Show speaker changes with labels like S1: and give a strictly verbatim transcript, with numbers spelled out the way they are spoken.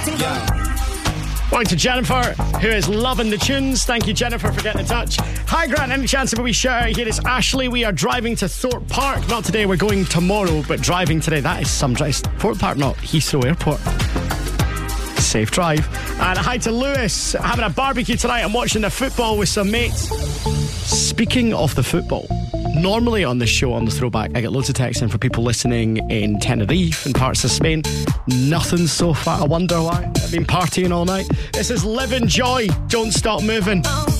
S1: Morning to Jennifer, who is loving the tunes. Thank you, Jennifer, for getting in touch. Hi, Grant. Any chance of a wee shout out? Here is Ashley. We are driving to Thorpe Park. Not today, we're going tomorrow, but driving today. That is some drive. Thorpe Park, not Heathrow Airport. Safe drive. And hi to Lewis. Having a barbecue tonight. I'm watching the football with some mates. Speaking of the football, normally on this show, on the Throwback, I get loads of texts in for people listening in Tenerife and parts of Spain. Nothing so far. I wonder why. I've been partying all night. This is Live in Joy. Don't stop moving.